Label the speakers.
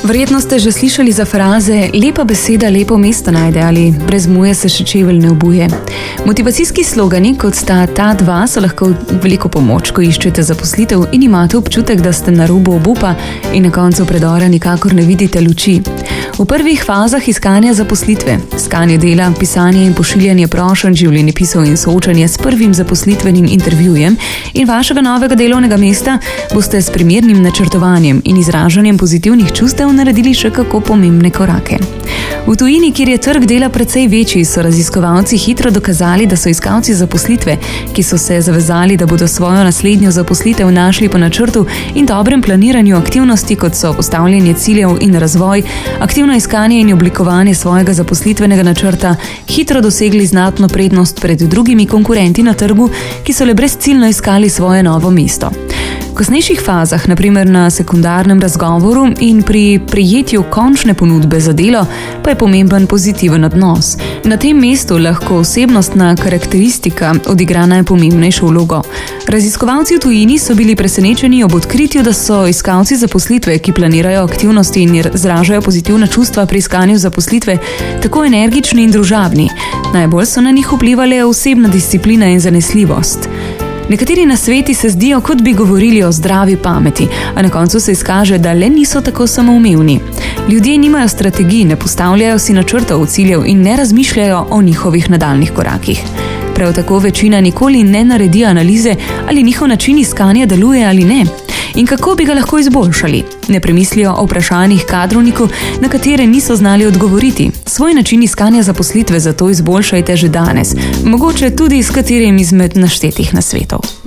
Speaker 1: Verjetno ste že slišali za fraze lepa beseda lepo mesto najde ali brez muje se še čevelj ne obuje. Motivacijski slogani, kot sta ta dva, so lahko veliko pomoč, ko iščete zaposlitev in imate občutek, da ste na robu obupa in na koncu predora nikakor ne vidite luči. V prvih fazah iskanja zaposlitve, iskanje dela, pisanje in pošiljanje prošenj, življenjepisov in soočanje s prvim zaposlitvenim intervjujem in vašega novega delovnega mesta boste s primernim načrtovanjem in izražanjem pozitivnih čustev naredili še kako pomembne korake. V tujini, kjer je trg dela precej večji, so raziskovalci hitro dokazali, da so iskalci zaposlitve, ki so se zavezali, da bodo svojo naslednjo zaposlitev našli po načrtu in dobrem planiranju aktivnosti, kot so postavljanje ciljev in razvoj, aktivno iskanje in oblikovanje svojega zaposlitvenega načrta, hitro dosegli znatno prednost pred drugimi konkurenti na trgu, ki so le brezciljno iskali svoje novo mesto. V kasnejših fazah, na primer na sekundarnem razgovoru in pri prejetju končne ponudbe za delo, pa je pomemben pozitiven odnos. Na tem mestu lahko osebnostna karakteristika odigra najpomembnejšo vlogo. Raziskovalci v tujini so bili presenečeni ob odkritju, da so iskalci zaposlitve, ki planirajo aktivnosti in izražajo pozitivna čustva pri iskanju zaposlitve, tako energični in družabni. Najbolj so na njih vplivale osebna disciplina in zanesljivost. Nekateri nasveti se zdijo, kot bi govorili o zdravi pameti, a na koncu se izkaže, da le niso tako samoumevni. Ljudje nimajo strategij, ne postavljajo si načrtov, ciljev in ne razmišljajo o njihovih nadaljnih korakih. Prav tako večina nikoli ne naredi analize, ali njihov način iskanja deluje ali ne. In kako bi ga lahko izboljšali? Ne premislijo o vprašanjih kadrovniku, na katere niso znali odgovoriti. Svoj način iskanja zaposlitve zato izboljšajte že danes, mogoče tudi s katerim izmed naštetih nasvetov.